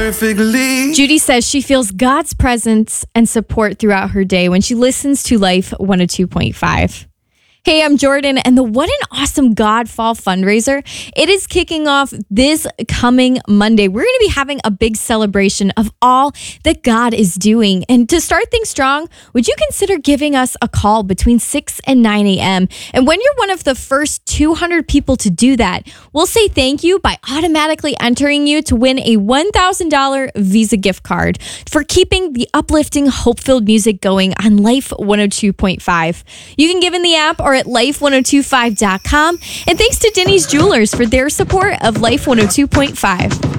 perfectly. Judy says she feels God's presence and support throughout her day when she listens to Life 102.5. Hey, I'm Jordan, and the What an Awesome God Fall fundraiser, it is kicking off this coming Monday. We're going to be having a big celebration of all that God is doing. And to start things strong, would you consider giving us a call between 6 and 9 a.m.? And when you're one of the first 200 people to do that, we'll say thank you by automatically entering you to win a $1,000 Visa gift card for keeping the uplifting, hope-filled music going on Life 102.5. You can give in the app or at life1025.com. And thanks to Denny's Jewelers for their support of Life 102.5.